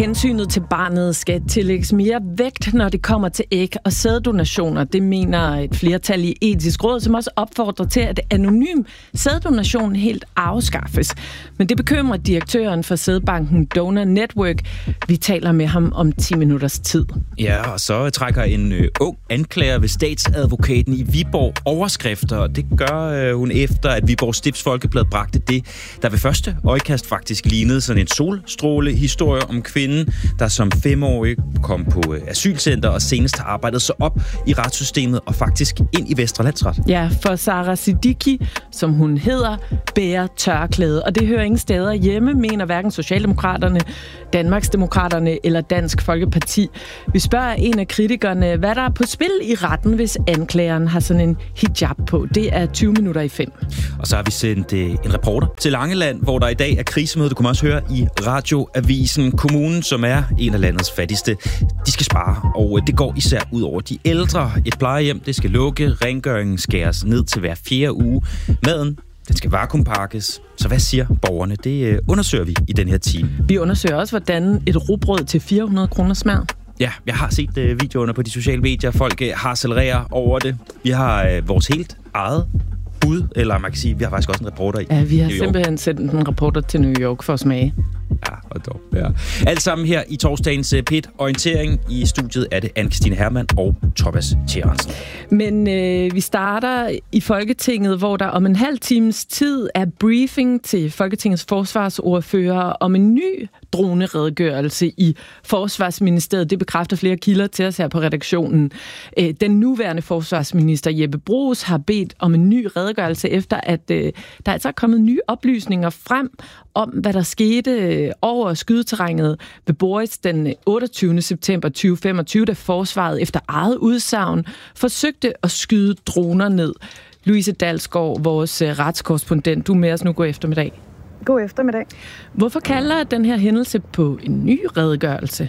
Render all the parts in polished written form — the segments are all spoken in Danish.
Hensynet til barnet skal tillægges mere vægt, når det kommer til æg- og sæddonationer. Det mener et flertal i Etisk Råd, som også opfordrer til, at anonym sæddonation helt afskaffes. Men det bekymrer direktøren for sædbanken Donor Network. Vi taler med ham om 10 minutters tid. Ja, og så trækker en ung anklager ved statsadvokaten i Viborg overskrifter, og det gør hun efter, at Viborg Stifts Folkeblad bragte det, der ved første øjekast faktisk lignede sådan en solstråle-historie om kvinden, der som 5-årig kom på asylcenter og senest har arbejdet sig op i retssystemet og faktisk ind i Vestre Landsret. Ja, for Sarah Siddiqui, som hun hedder, bærer tørklæde, og det hører ingen steder hjemme, mener hverken Socialdemokraterne, Danmarksdemokraterne eller Dansk Folkeparti. Vi spørger en af kritikerne, hvad der er på spil i retten, hvis anklageren har sådan en hijab på. Det er 20 minutter i 5. Og så har vi sendt en reporter til Langeland, hvor der i dag er krisemøde. Du kan også høre i Radioavisen. Kommunen, som er en af landets fattigste, de skal spare, og det går især ud over de ældre. Et plejehjem, det skal lukke, rengøringen skæres ned til hver 4. uge. Maden, den skal vakuumpakkes. Så hvad siger borgerne? Det undersøger vi i den her time. Vi undersøger også, hvordan et rugbrød til 400 kroner smager. Ja, jeg har set videoerne på de sociale medier. Folk harcelerer over det. Vi har vores helt eget bud, eller man kan sige, vi har faktisk også en reporter i Ja, vi har simpelthen sendt en reporter til New York for at smage. Ja, og dog. Ja. Alt sammen her i torsdagens P1-orientering. I studiet er det Anne-Kristine Hermann og Thomas Tjernsen. Men vi starter i Folketinget, hvor der om en halv times tid er briefing til Folketingets forsvarsordfører om en ny droneredegørelse i Forsvarsministeriet. Det bekræfter flere kilder til os her på redaktionen. Den nuværende forsvarsminister Jeppe Bruus har bedt om en ny redegørelse efter, at der altså er kommet nye oplysninger frem om, hvad der skete over skydeterrænet ved Boris den 28. september 2025, da forsvaret efter eget udsagn forsøgte at skyde droner ned. Louise Dalsgaard, vores retskorrespondent, du er med os nu. God eftermiddag. God eftermiddag. Hvorfor kalder den her hændelse på en ny redegørelse?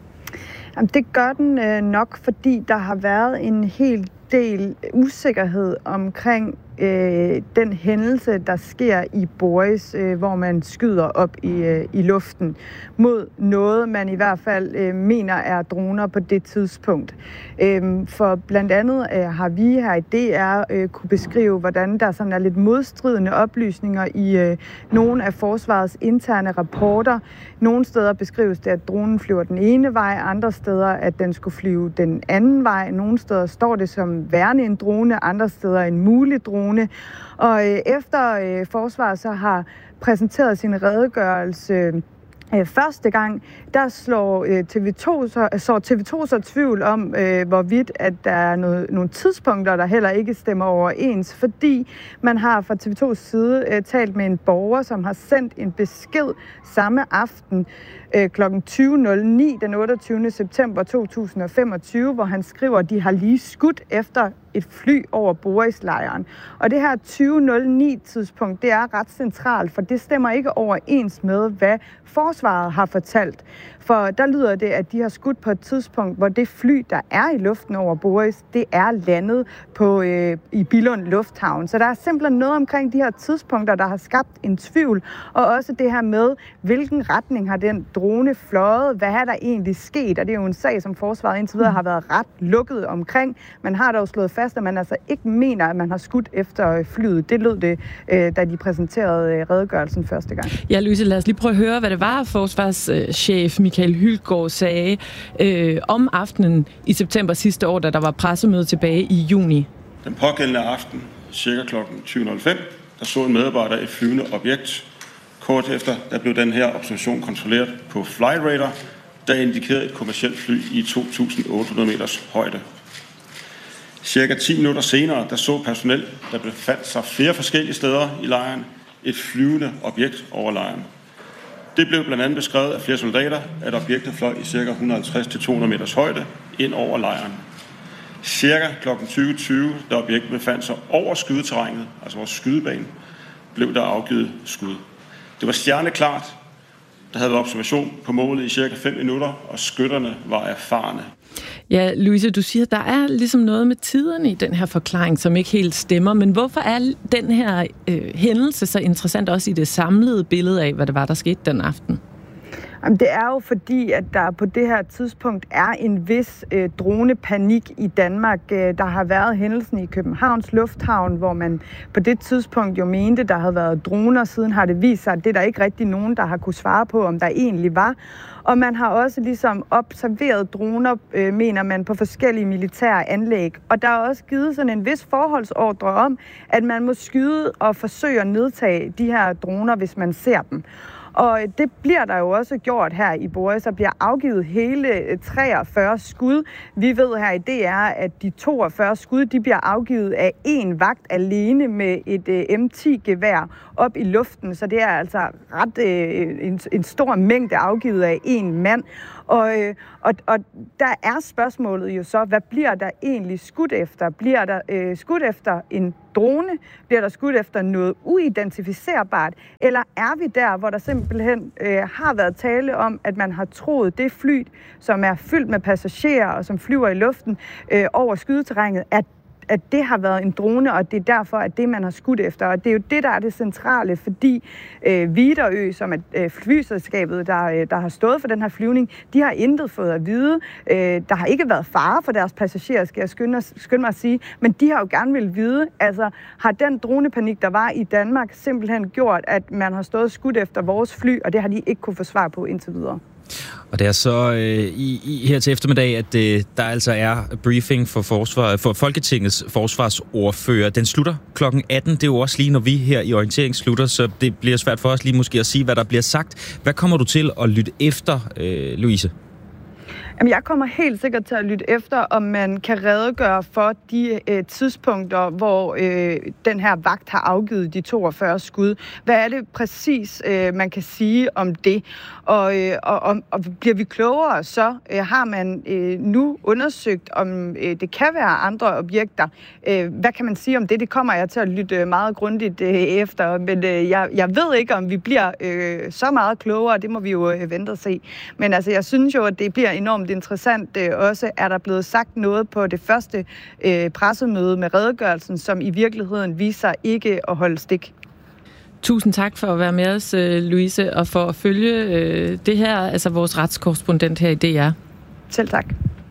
Jamen, det gør den nok, fordi der har været en hel del usikkerhed omkring den hændelse, der sker i Boris, hvor man skyder op i luften mod noget, man i hvert fald mener er droner på det tidspunkt. For blandt andet har vi her i DR kunne beskrive, hvordan der sådan er lidt modstridende oplysninger i nogle af forsvarets interne rapporter. Nogle steder beskrives det, at dronen flyver den ene vej, andre steder, at den skulle flyve den anden vej. Nogle steder står det som værende en drone, andre steder en mulig drone. Og efter forsvaret så har præsenteret sin redegørelse første gang, der slår TV2 så tvivl om, hvorvidt at der er nogle tidspunkter, der heller ikke stemmer overens, fordi man har fra TV2's side talt med en borger, som har sendt en besked samme aften kl. 20.09 den 28. september 2025, hvor han skriver, at de har lige skudt efter et fly over Boris-lejren. Og det her 20.09-tidspunkt, det er ret centralt, for det stemmer ikke overens med, hvad forsvaret har fortalt. For der lyder det, at de har skudt på et tidspunkt, hvor det fly, der er i luften over Boris, det er landet i Billund Lufthavn. Så der er simpelthen noget omkring de her tidspunkter, der har skabt en tvivl. Og også det her med, hvilken retning har den drone fløjet? Hvad er der egentlig sket? Og det er jo en sag, som forsvaret indtil videre har været ret lukket omkring. Man har dog slået fast, at man altså ikke mener, at man har skudt efter flyet. Det lød det, da de præsenterede redegørelsen første gang. Ja, Louise, lad os lige prøve at høre, hvad det var, forsvarschef Michael Hylgaard sagde om aftenen i september sidste år, da der var pressemøde tilbage i juni. Den pågældende aften, cirka kl. 20.05, der så en medarbejder et flyvende objekt. Kort efter, der blev den her observation kontrolleret på Flightradar, der indikerede et kommercielt fly i 2.800 meters højde. Cirka 10 minutter senere, der så personel, der befandt sig flere forskellige steder i lejren, et flyvende objekt over lejren. Det blev blandt andet beskrevet af flere soldater, at objektet fløj i ca. 150-200 meters højde ind over lejren. Cirka kl. 20.20, da objektet befandt sig over skydeterrænet, altså vores skydebane, blev der afgivet skud. Det var stjerneklart. Der havde været observation på målet i cirka 5 minutter, og skytterne var erfarne. Ja, Louise, du siger, at der er ligesom noget med tiderne i den her forklaring, som ikke helt stemmer. Men hvorfor er den her hændelse så interessant også i det samlede billede af, hvad det var, der skete den aften? Det er jo fordi, at der på det her tidspunkt er en vis dronepanik i Danmark. Der har været hændelsen i Københavns Lufthavn, hvor man på det tidspunkt jo mente, der havde været droner. Siden har det vist sig, at det er der ikke rigtig nogen, der har kunne svare på, om der egentlig var. Og man har også ligesom observeret droner, mener man, på forskellige militære anlæg. Og der er også givet sådan en vis forholdsordre om, at man må skyde og forsøge at nedtage de her droner, hvis man ser dem. Og det bliver der jo også gjort her i Boris, og bliver afgivet hele 43 skud. Vi ved her i DR, at de 42 skud, de bliver afgivet af en vagt alene med et M10-gevær op i luften. Så det er altså ret en stor mængde afgivet af en mand. Og der er spørgsmålet jo så, hvad bliver der egentlig skudt efter? Bliver der skudt efter en drone? Bliver der skudt efter noget uidentificerbart? Eller er vi der, hvor der simpelthen har været tale om, at man har troet, det fly, som er fyldt med passagerer og som flyver i luften over skydeterrænet, at det har været en drone, og det er derfor, at det, man har skudt efter. Og det er jo det, der er det centrale, fordi Widerøe, som er flyselskabet, der har stået for den her flyvning, de har intet fået at vide. Der har ikke været fare for deres passagerer, skal jeg skynde mig at sige, men de har jo gerne vil vide, altså har den dronepanik, der var i Danmark, simpelthen gjort, at man har stået skudt efter vores fly, og det har de ikke kunne få svar på indtil videre. Og det er så her til eftermiddag, at der altså er briefing for Folketingets forsvarsordfører. Den slutter kl. 18. Det er jo også lige, når vi her i orientering slutter, så det bliver svært for os lige måske at sige, hvad der bliver sagt. Hvad kommer du til at lytte efter, Louise? Jamen, jeg kommer helt sikkert til at lytte efter, om man kan redegøre for de tidspunkter, hvor den her vagt har afgivet de 42 skud. Hvad er det præcis, man kan sige om det? Og bliver vi klogere, så har man nu undersøgt, om det kan være andre objekter. Hvad kan man sige om det? Det kommer jeg til at lytte meget grundigt efter, men jeg ved ikke, om vi bliver så meget klogere. Det må vi jo vente og se. Men altså, jeg synes jo, at det bliver enormt interessant også, er der blevet sagt noget på det første pressemøde med redegørelsen, som i virkeligheden viser ikke at holde stik. Tusind tak for at være med os, Louise, og for at følge det her, altså vores retskorrespondent her i DR. Selv tak.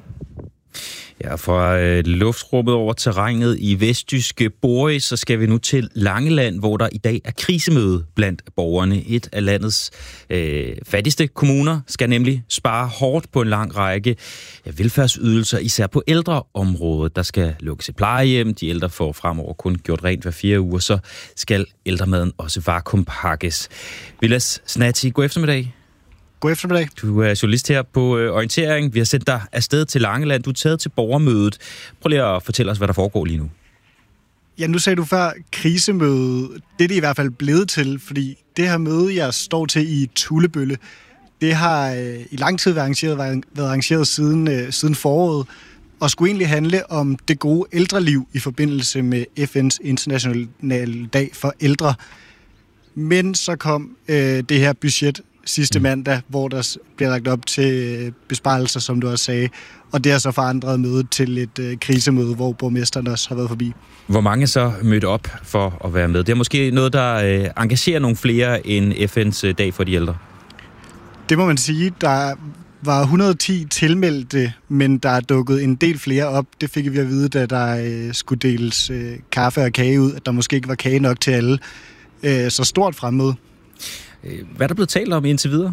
Ja, fra luftrummet over terrænet i vestjyske Boris, så skal vi nu til Langeland, hvor der i dag er krisemøde blandt borgerne. Et af landets fattigste kommuner skal nemlig spare hårdt på en lang række velfærdsydelser, især på ældreområdet. Der skal lukkes et plejehjem, de ældre får fremover kun gjort rent hver 4 uger, så skal ældremaden også vakuumpakkes. Vilas Snati, god eftermiddag. God eftermiddag. Du er journalist her på Orientering. Vi har sendt dig afsted til Langeland. Du er taget til borgermødet. Prøv lige at fortælle os, hvad der foregår lige nu. Ja, nu sagde du før krisemøde. Det er det i hvert fald blevet til, fordi det her møde, jeg står til i Tullebølle, det har i lang tid været arrangeret siden foråret, og skulle egentlig handle om det gode ældreliv i forbindelse med FN's internationale dag for ældre. Men så kom det her budget sidste mandag, hvor der bliver lagt op til besparelser, som du også sagde. Og det har så forandret mødet til et krisemøde, hvor borgmesteren også har været forbi. Hvor mange så mødt op for at være med? Det er måske noget, der engagerer nogle flere end FN's dag for de ældre. Det må man sige. Der var 110 tilmeldte, men der er dukket en del flere op. Det fik vi at vide, da der skulle deles kaffe og kage ud, at der måske ikke var kage nok til alle. Så stort fremmøde. Hvad er der blevet talt om indtil videre?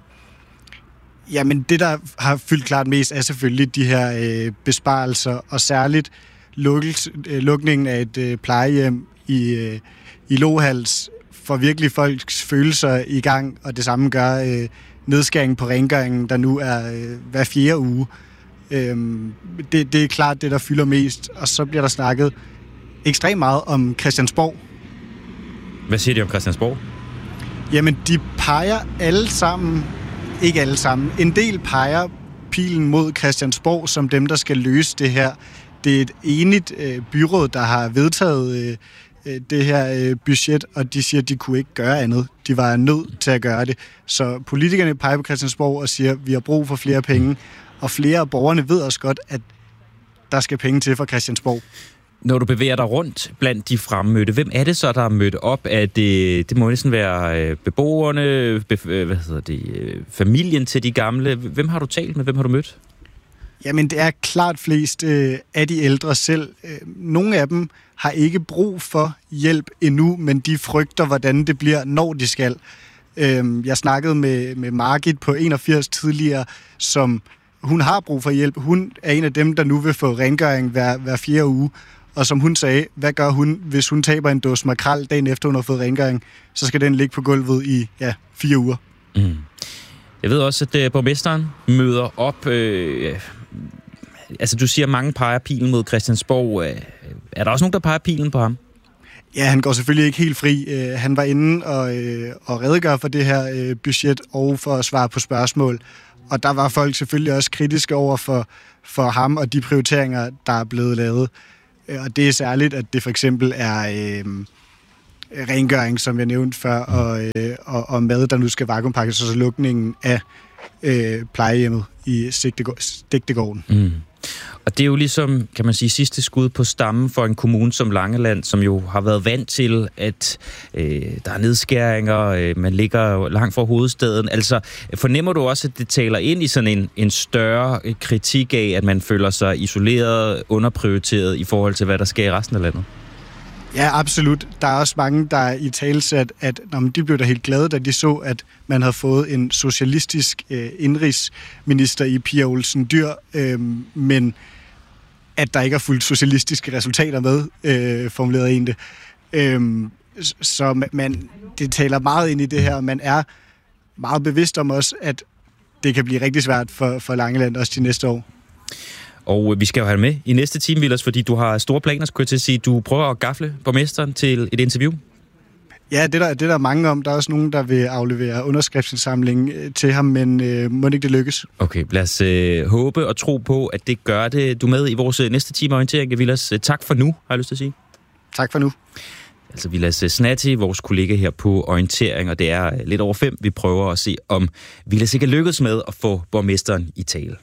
Jamen, det der har fyldt klart mest er selvfølgelig de her besparelser, og særligt lukningen af et plejehjem i Lohals får virkelig folks følelser i gang, og det samme gør nedskæringen på rengøringen, der nu er hver 4. uge. Det er klart det, der fylder mest, og så bliver der snakket ekstremt meget om Christiansborg. Hvad siger de om Christiansborg? Jamen, de peger alle sammen, ikke alle sammen, en del peger pilen mod Christiansborg som dem, der skal løse det her. Det er et enigt byråd, der har vedtaget det her budget, og de siger, at de kunne ikke gøre andet. De var nødt til at gøre det. Så politikerne peger på Christiansborg og siger, at vi har brug for flere penge, og flere af borgerne ved også godt, at der skal penge til fra Christiansborg. Når du bevæger dig rundt blandt de fremmødte, hvem er det så, der er mødt op? Er det må næsten være beboerne, familien til de gamle. Hvem har du talt med? Hvem har du mødt? Jamen, det er klart flest af de ældre selv. Nogle af dem har ikke brug for hjælp endnu, men de frygter, hvordan det bliver, når de skal. Jeg snakkede med Margit på 81 tidligere, som hun har brug for hjælp. Hun er en af dem, der nu vil få rengøring hver 4. uge. Og som hun sagde, hvad gør hun, hvis hun taber en dåse makrel dagen efter, hun har fået rengøring? Så skal den ligge på gulvet i 4 uger. Mm. Jeg ved også, at borgmesteren møder op. Du siger, mange peger pilen mod Christiansborg. Er der også nogen, der peger pilen på ham? Ja, han går selvfølgelig ikke helt fri. Han var inde og redegør for det her budget og for at svare på spørgsmål. Og der var folk selvfølgelig også kritiske over for ham og de prioriteringer, der er blevet lavet. Og det er særligt, at det for eksempel er rengøring, som jeg nævnte før, og mad, der nu skal vakuumpakkes, og så lukningen af plejehjemmet i Stegtegården. Mm. Og det er jo ligesom, kan man sige, sidste skud på stammen for en kommune som Langeland, som jo har været vant til, at der er nedskæringer, man ligger langt fra hovedstaden. Altså, fornemmer du også, at det taler ind i sådan en større kritik af, at man føler sig isoleret, underprioriteret i forhold til, hvad der sker i resten af landet? Ja, absolut. Der er også mange, der er i talsat, at de blev da helt glade, da de så, at man havde fået en socialistisk indrigsminister i Pia Olsen Dyhr, men at der ikke er fuldt socialistiske resultater med, formuleret egentlig. Så det taler meget ind i det her, og man er meget bevidst om også, at det kan blive rigtig svært for Langeland også de næste år. Og vi skal jo have med i næste time, Vilas, fordi du har store planer, skulle jeg til at sige. Du prøver at gafle borgmesteren til et interview. Ja, det er der mange om. Der er også nogen, der vil aflevere underskriftsindsamling til ham, men må ikke det lykkes. Okay, lad os håbe og tro på, at det gør det. Du er med i vores næste time orientering, Vilas. Tak for nu, har jeg lyst til at sige. Tak for nu. Altså Vilas Snatti, vores kollega her på Orientering, og det er lidt over 5. Vi prøver at se, om Vilas ikke er lykkedes med at få borgmesteren i tale.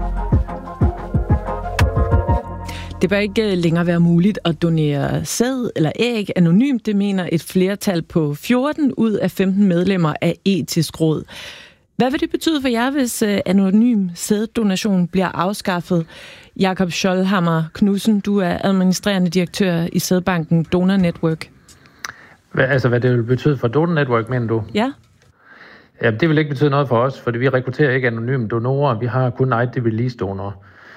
Det bør ikke længere være muligt at donere sæd eller æg anonymt, det mener et flertal på 14 ud af 15 medlemmer af Etisk Råd. Hvad vil det betyde for jer, hvis anonym sæddonation bliver afskaffet? Jakob Scholhammer Knudsen, du er administrerende direktør i sædbanken Donor Network. Hvad det vil betyde for Donor Network, mener du? Ja. Ja, det vil ikke betyde noget for os, fordi vi rekrutterer ikke anonyme donorer. Vi har kun ID-release-donorer.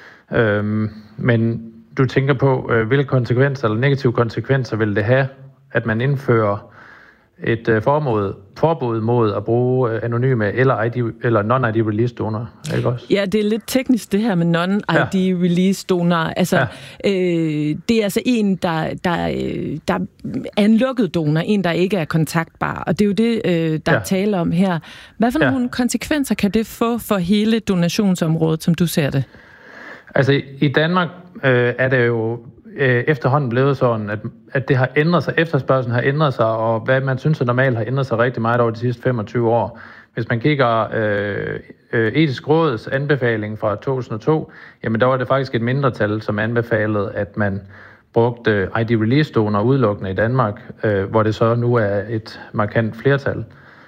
Men du tænker på, hvilke konsekvenser eller negative konsekvenser vil det have, at man indfører et forbud mod at bruge anonyme eller non-ID-release donorer, ikke også? Ja, det er lidt teknisk det her med non-ID-release donorer. Altså, det er altså en, der er en lukket donor, en, der ikke er kontaktbar, og det er jo det, der er tale om her. Hvad for nogle konsekvenser kan det få for hele donationsområdet, som du ser det? Altså, i Danmark er det jo efterhånden blevet sådan, at det har ændret sig, efterspørgselen har ændret sig, og hvad man synes er normalt har ændret sig rigtig meget over de sidste 25 år. Hvis man kigger Etisk Råds anbefaling fra 2002, jamen der var det faktisk et mindretal, som anbefalede, at man brugte ID-release-donorer udelukkende i Danmark, hvor det så nu er et markant flertal.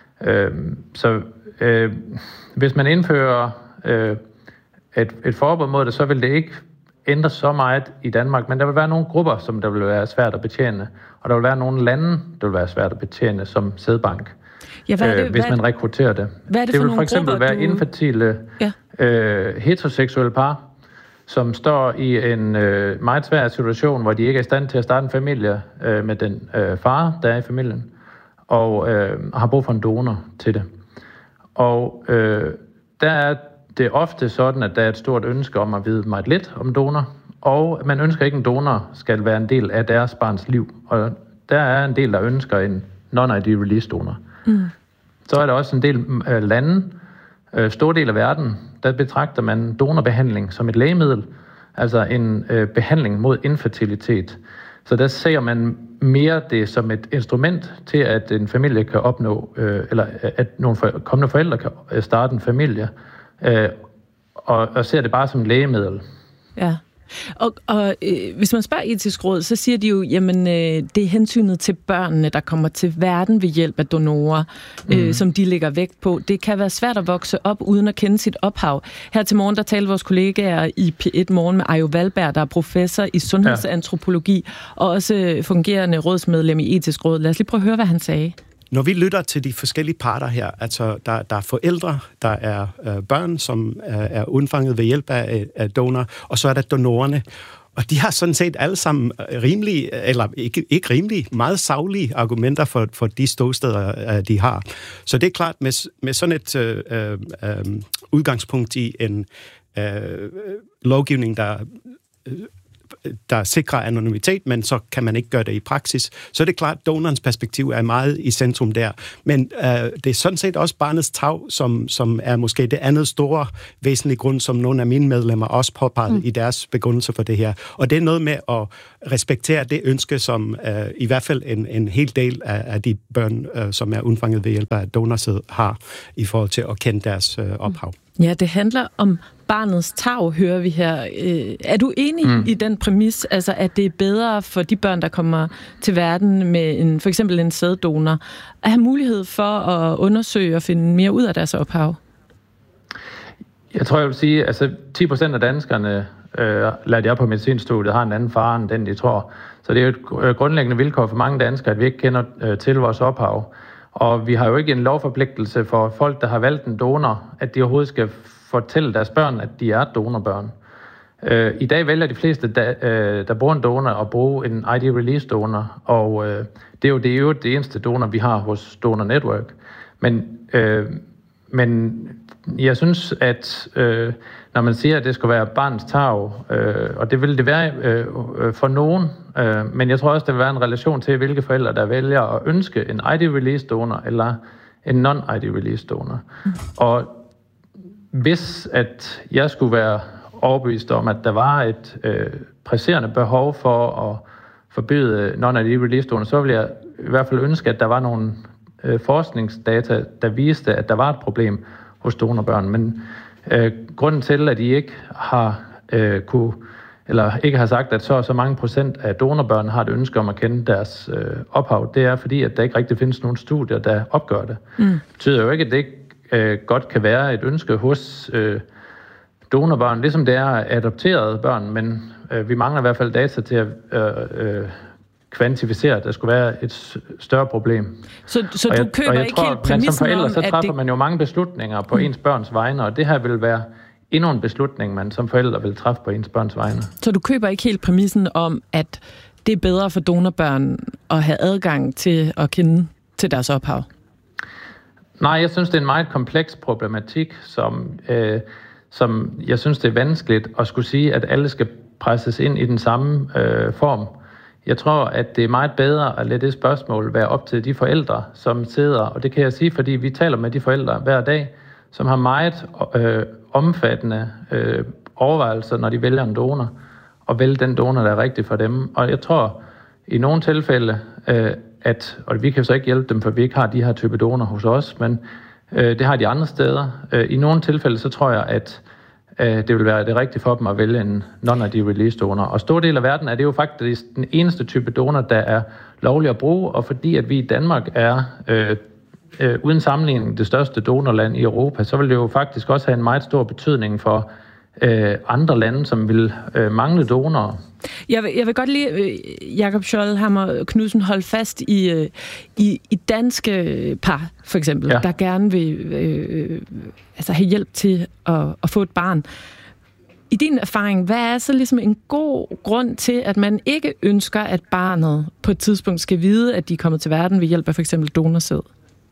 Hvis man indfører et forbud mod det, så vil det ikke ændre så meget i Danmark, men der vil være nogle grupper, som der vil være svært at betjene, og der vil være nogle lande, der vil være svært at betjene som sædbank, hvis man rekrutterer det. Det vil for eksempel være infertile heteroseksuelle par, som står i en meget svær situation, hvor de ikke er i stand til at starte en familie med den far, der er i familien, og har brug for en donor til det. Og der er det er ofte sådan, at der er et stort ønske om at vide meget lidt om donor, og man ønsker ikke, en donor skal være en del af deres barns liv. Og der er en del, der ønsker en non-ID-release donor. Mm. Så er der også en del lande, stor del af verden, der betragter man donorbehandling som et lægemiddel, altså en behandling mod infertilitet. Så der ser man mere det som et instrument til, at en familie kan opnå, eller at nogle kommende forældre kan starte en familie, og ser det bare som lægemiddel. Ja. Og hvis man spørger Etisk Råd, så siger de jo, jamen det er hensynet til børnene, der kommer til verden ved hjælp af donorer, som de lægger vægt på. Det kan være svært at vokse op uden at kende sit ophav. Her til morgen, der talte vores kollegaer i P1 Morgen med Ajo Valberg, der er professor i sundhedsantropologi og også fungerende rådsmedlem i Etisk Råd. Lad os lige prøve at høre, hvad han sagde. Når vi lytter til de forskellige parter her, altså der er forældre, der er børn, som er undfanget ved hjælp af donor, og så er der donorerne. Og de har sådan set alle sammen rimelige, eller ikke rimelige, meget saglige argumenter for de ståsteder, de har. Så det er klart, med sådan et udgangspunkt i en lovgivning, der sikrer anonymitet, men så kan man ikke gøre det i praksis. Så er det klart, at donorens perspektiv er meget i centrum der. Men det er sådan set også barnets tarv, som er måske det andet store væsentlige grund, som nogle af mine medlemmer også påpegede i deres begrundelse for det her. Og det er noget med at respektere det ønske, som i hvert fald en hel del af de børn, som er undfanget ved hjælp af donorsæd, har i forhold til at kende deres ophav. Ja, det handler om barnets tarv, hører vi her. Er du enig i den præmis, altså at det er bedre for de børn, der kommer til verden med for eksempel en sæddonor, at have mulighed for at undersøge og finde mere ud af deres ophav? Jeg tror, jeg vil sige, altså 10% af danskerne, lærte jeg på medicinstudiet, har en anden far end den, de tror. Så det er jo et grundlæggende vilkår for mange danskere, at vi ikke kender til vores ophav. Og vi har jo ikke en lovforpligtelse for folk, der har valgt en donor, at de overhovedet skal fortælle deres børn, at de er donorbørn. I dag vælger de fleste, der bruger en donor, at bruge en ID-release-donor, og det er jo det eneste donor, vi har hos Donor Network. Men jeg synes, at når man siger, at det skal være barnets tarv, og det vil det være for nogen, men jeg tror også, der vil være en relation til, hvilke forældre, der vælger at ønske en ID-release-donor eller en non-ID-release-donor. Og hvis at jeg skulle være overbevist om, at der var et presserende behov for at forbyde non-ID-release-donor, så ville jeg i hvert fald ønske, at der var nogle forskningsdata, der viste, at der var et problem hos donorbørn. Men grunden til, at de ikke har ikke har sagt, at så mange procent af donorbørn har et ønske om at kende deres ophav, det er fordi, at der ikke rigtig findes nogen studier, der opgør det. Det betyder jo ikke, at det ikke godt kan være et ønske hos donorbørn, ligesom det er adopterede børn, men vi mangler i hvert fald data til at kvantificere, at der skulle være et større problem. Så du køber ikke helt præmissen om, som forældre, så træffer det... man jo mange beslutninger på ens børns vegne, og det her vil være endnu en beslutning, man som forældre vil træffe på ens børns vegne. Så du køber ikke helt præmissen om, at det er bedre for donorbørn at have adgang til at kende til deres ophav? Nej, jeg synes, det er en meget kompleks problematik, som jeg synes, det er vanskeligt at skulle sige, at alle skal presses ind i den samme form. Jeg tror, at det er meget bedre at lade det spørgsmål være op til de forældre, som sidder, og det kan jeg sige, fordi vi taler med de forældre hver dag, som har meget omfattende overvejelser, når de vælger en donor, og vælge den donor, der er rigtig for dem. Og jeg tror, i nogle tilfælde, og vi kan så ikke hjælpe dem, for vi ikke har de her type donor hos os, men det har de andre steder. I nogle tilfælde, så tror jeg, at det vil være det rigtige for dem at vælge en non-ID-release donor. Og stor del af verden er det jo faktisk den eneste type donor, der er lovlig at bruge, og fordi at vi i Danmark er uden sammenligning det største donorland i Europa, så vil det jo faktisk også have en meget stor betydning for andre lande, som vil mangle donorer. Jeg vil godt lige, Jakob Skjoldhammer Knudsen, holde fast i danske par, for eksempel, der gerne vil have hjælp til at få et barn. I din erfaring, hvad er så ligesom en god grund til, at man ikke ønsker, at barnet på et tidspunkt skal vide, at de er kommet til verden ved hjælp af for eksempel donorsæd?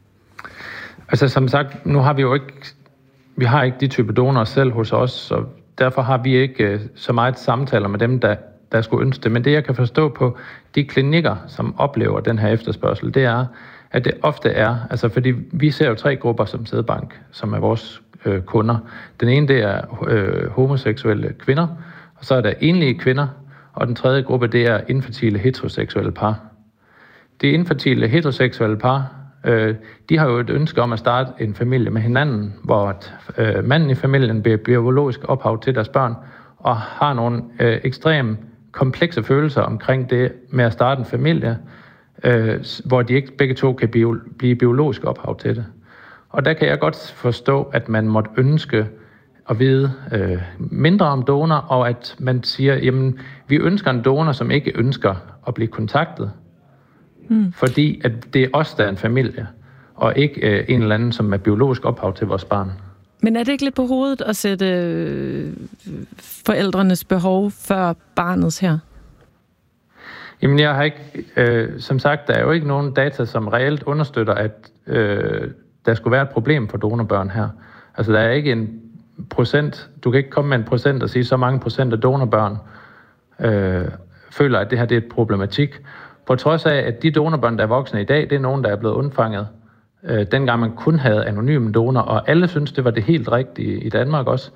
Altså som sagt, nu har vi har ikke de type donorer selv hos os, så derfor har vi ikke så meget samtaler med dem, der skulle ønske det. Men det, jeg kan forstå på de klinikker, som oplever den her efterspørgsel, det er, at det ofte er, altså fordi vi ser jo 3 grupper som sædbank, som er vores kunder. Den ene, det er homoseksuelle kvinder, og så er der enlige kvinder, og den tredje gruppe, det er infertile heteroseksuelle par. De infertile heteroseksuelle par, de har jo et ønske om at starte en familie med hinanden, hvor manden i familien bliver biologisk ophav til deres børn, og har nogle ekstremt komplekse følelser omkring det med at starte en familie, hvor de ikke begge to kan blive biologisk ophav til det. Og der kan jeg godt forstå, at man måtte ønske at vide mindre om donor, og at man siger, jamen, vi ønsker en donor, som ikke ønsker at blive kontaktet. Fordi at det er os, der er en familie, og ikke en eller anden, som er biologisk ophav til vores barn. Men er det ikke lidt på hovedet at sætte forældrenes behov før barnets her? Jamen, jeg har ikke... som sagt, der er jo ikke nogen data, som reelt understøtter, at der skulle være et problem for donorbørn her. Altså, der er ikke en procent... Du kan ikke komme med en procent og sige, så mange procent af donorbørn føler, at det her det er et problematik. På trods af, at de donorbørn, der er voksne i dag, det er nogen, der er blevet undfanget. Dengang man kun havde anonyme donor, og alle synes det var det helt rigtige i Danmark også.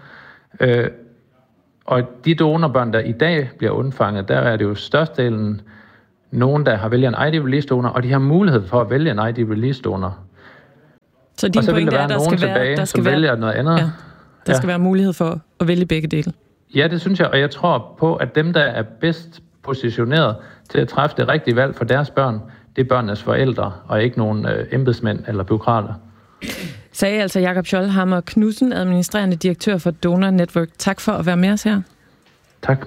Og de donorbørn, der i dag bliver undfanget, der er det jo størstedelen nogen, der har vælget en ID-release-donor, og de har mulighed for at vælge en ID-release-donor. Så din pointe er, der skal være noget andet. Ja, der skal være mulighed for at vælge begge dele. Ja, det synes jeg, og jeg tror på, at dem, der er bedst positioneret til at træffe det rigtige valg for deres børn, det er børnenes forældre, og ikke nogen embedsmænd eller bureaukrater. Sagde altså Jakob Skjoldhammer Knudsen, administrerende direktør for Donor Network. Tak for at være med os her. Tak.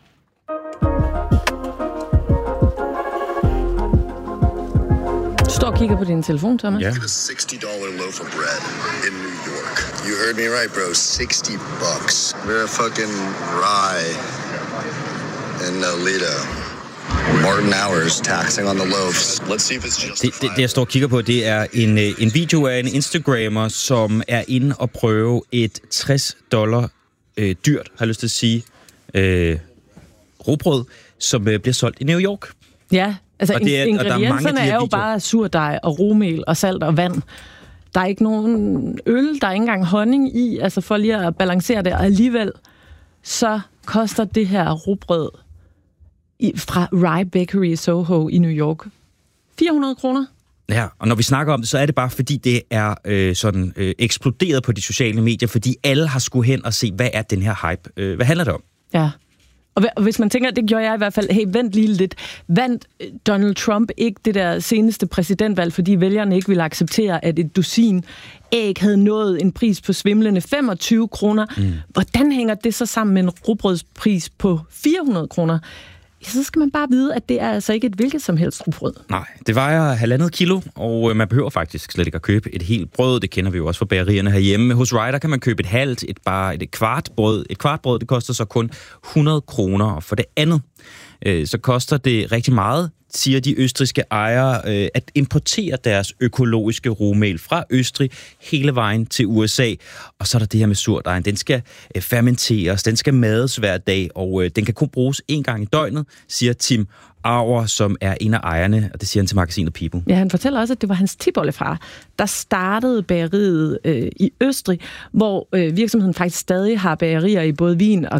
Du står og kigger på din telefon, Thomas. Yeah. $60 loaf of bread in New York. You heard me right, bro. $60. We're a fucking rye in Nolita. Martin Hours taxing on the loaves. Let's see if it's justified. Det jeg står og kigger på, det er en video af en Instagrammer, som er inde og prøve et $60 dyrt, har jeg lyst til at sige, rugbrød, som bliver solgt i New York. Ja, altså ingredienserne er jo bare surdej og rugmel og salt og vand. Der er ikke nogen øl, der er ikke engang honning i, altså for lige at balancere det, og alligevel så koster det her rugbrød fra Rye Bakery i Soho i New York 400 kroner. Ja, og når vi snakker om det, så er det bare fordi, det er eksploderet på de sociale medier, fordi alle har skulle hen og se, hvad er den her hype? Hvad handler det om? Ja, og hvis man tænker, det gjorde jeg i hvert fald, hey, vent lige lidt. Vandt Donald Trump ikke det der seneste præsidentvalg, fordi vælgerne ikke ville acceptere, at et dusin æg havde nået en pris på svimlende 25 kroner? Hvordan hænger det så sammen med en rugbrødspris på 400 kroner? Så skal man bare vide, at det er altså ikke et hvilket som helst rugbrød. Nej, det vejer 1,5 kilo, og man behøver faktisk slet ikke at købe et helt brød. Det kender vi jo også fra bagerierne herhjemme. Hos Ryder kan man købe et halvt, et kvart brød. Et kvart brød, det koster så kun 100 kroner. Og for det andet, så koster det rigtig meget, siger de østrigske ejere, at importere deres økologiske rugmel fra Østrig hele vejen til USA. Og så er der det her med surdejen. Den skal fermenteres, den skal mades hver dag, og den kan kun bruges 1 gang i døgnet, siger Tim Auer, som er en af ejerne, og det siger han til magasinet People. Ja, han fortæller også, at det var hans tipoldefar, der startede bageriet i Østrig, hvor virksomheden faktisk stadig har bagerier i både Wien og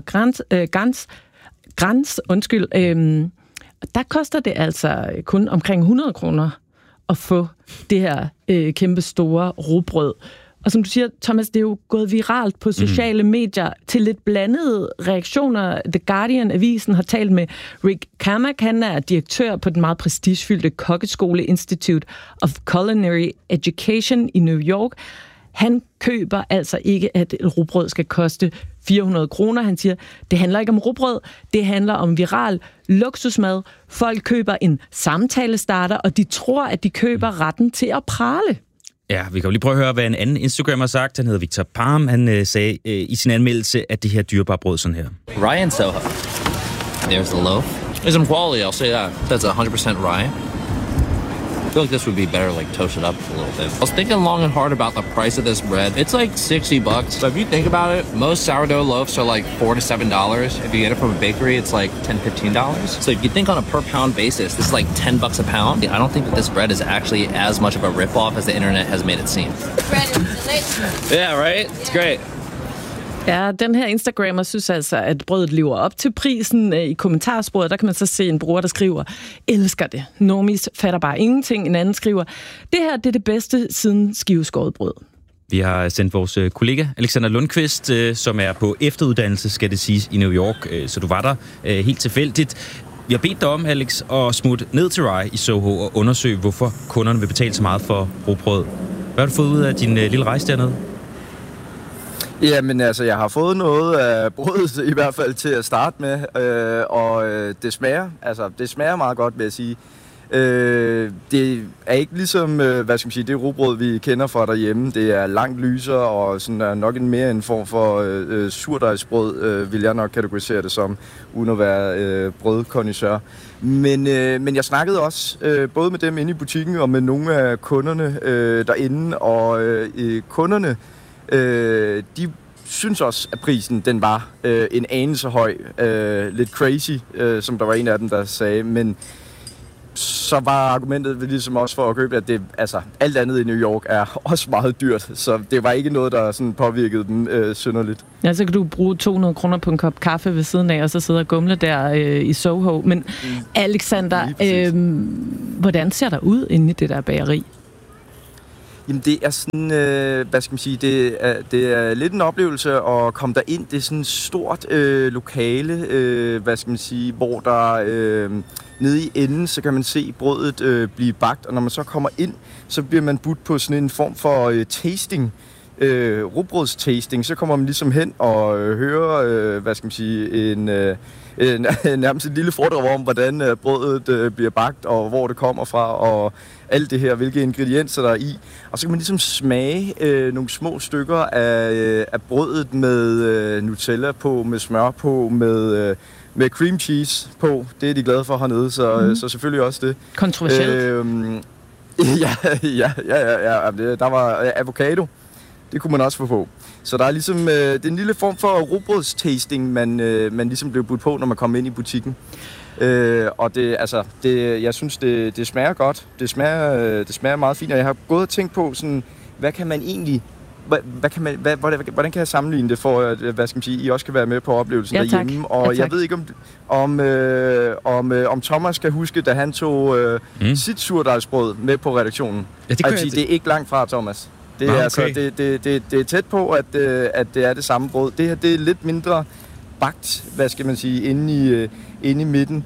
Graz. Der koster det altså kun omkring 100 kroner at få det her kæmpe store rugbrød. Og som du siger, Thomas, det er jo gået viralt på sociale medier til lidt blandede reaktioner. The Guardian-avisen har talt med Rick Kamak. Han er direktør på den meget prestigefyldte kokkeskole Institute of Culinary Education i New York. Han køber altså ikke, at et rugbrød skal koste 400 kroner. Han siger, det handler ikke om rugbrød, det handler om viral luksusmad. Folk køber en samtalestarter, og de tror, at de køber retten til at prale. Ja, vi kan jo lige prøve at høre, hvad en anden Instagrammer har sagt. Han hedder Victor Palm. Han sagde i sin anmeldelse, at det her dyrebare brød sådan her. Rye and Soho. There's the loaf. There's some quality, I'll say that. That's 100% rye. I feel like this would be better, like, toasted up a little bit. I was thinking long and hard about the price of this bread. It's like $60. So if you think about it, most sourdough loaves are like $4 to $7. If you get it from a bakery, it's like $10, $15. So if you think on a per pound basis, this is like $10 a pound. I don't think that this bread is actually as much of a ripoff as the internet has made it seem. Bread is delicious. Yeah, right? It's great. Ja, den her Instagrammer synes altså, at brødet lever op til prisen. I kommentarsporet, der kan man så se en bruger, der skriver, elsker det. Normis fatter bare ingenting. En anden skriver, det her det er det bedste siden skiveskåret brød. Vi har sendt vores kollega Alexander Lundqvist, som er på efteruddannelse, skal det siges, i New York, så du var der helt tilfældigt. Vi har bedt dig om, Alex, at smutte ned til Rye i Soho og undersøge, hvorfor kunderne vil betale så meget for rugbrød. Hvad har du fået ud af din lille rejse dernede? Jamen altså, jeg har fået noget af brødet i hvert fald til at starte med, og det smager meget godt, vil jeg sige. Det er ikke ligesom, det rugbrød, vi kender fra derhjemme. Det er langt lysere og sådan er nok mere en form for surdejsbrød, vil jeg nok kategorisere det som, uden at være brødkondisør. Men jeg snakkede også både med dem inde i butikken og med nogle af kunderne derinde, og kunderne, de synes også, at prisen den var en anelse høj, lidt crazy, som der var en af dem, der sagde, men så var argumentet ligesom også for at købe, at det, altså, alt andet i New York er også meget dyrt, så det var ikke noget, der sådan påvirkede dem synderligt. Ja, så kan du bruge 200 kroner på en kop kaffe ved siden af, og så sidde og gumle der i Soho. Men Alexander, hvordan ser der ud inde i det der bageri? Jamen det er sådan, det er lidt en oplevelse at komme derind. Det er sådan et stort lokale, hvor der nede i enden, så kan man se brødet blive bagt, og når man så kommer ind, så bliver man budt på sådan en form for tasting, rugbrødstasting. Så kommer man ligesom hen og hører, nærmest et lille foredrag om, hvordan brødet bliver bagt, og hvor det kommer fra, og alt det her, hvilke ingredienser der er i. Og så kan man ligesom smage nogle små stykker af brødet med Nutella på, med smør på, med cream cheese på. Det er de glade for hernede, så selvfølgelig også det. Kontroversielt. Ja. Der var avocado. Det kunne man også få på. Så der er ligesom, det er en lille form for rugbrødstasting, man ligesom blev budt på, når man kom ind i butikken. Og jeg synes, det smager godt. Det smager meget fint, og jeg har gået og tænkt på, sådan, hvad kan man egentlig... Hvordan kan jeg sammenligne det for, at I også kan være med på oplevelsen derhjemme? Og jeg ved ikke, om Thomas kan huske, da han tog sit surdejsbrød med på redaktionen. Ja, det er ikke langt fra, Thomas. Det er, okay. Det er tæt på, at det er det samme brød. Det her, det er lidt mindre bagt, inde i midten.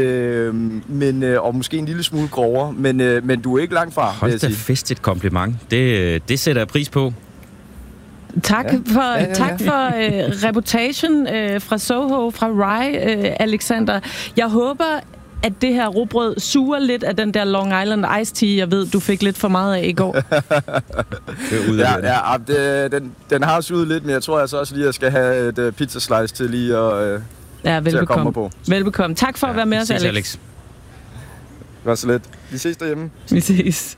Og måske en lille smule grovere, men du er ikke langt fra. Hold da fest et kompliment. Det sætter jeg pris på. Tak for reportagen fra Soho, fra Rye, Alexander. Jeg håber, at det her rugbrød suger lidt af den der Long Island Iced Tea, jeg ved, du fik lidt for meget af i går. Den har suget lidt, men jeg tror altså også lige, at jeg skal have et pizza slice til lige at komme på. Velbekomme. Tak for at være med os, Alex. Det var så lidt. Vi ses derhjemme. Vi ses.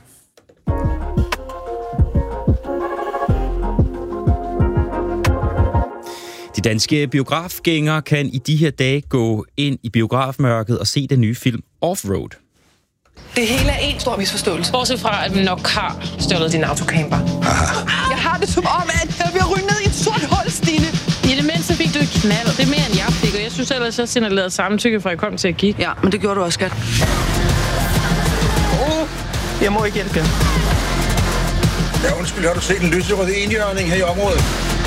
De danske biografgængere kan i de her dage gå ind i biografmørket og se den nye film Offroad. Det hele er en stor misforståelse. Bortset fra, at vi nok har stjålet din autocamper. Jeg har det som om, at jeg bliver ryndet i et sort hul, Stine. I det mindste fik du et knald. Det er mere, end jeg fik, og jeg synes ellers, jeg signalerede samtykke, fra jeg kom til at kigge. Ja, men det gjorde du også, skat. Jeg må ikke hjælpe jer. Ja, undskyld, har du set en lyserød enhjørning her i området?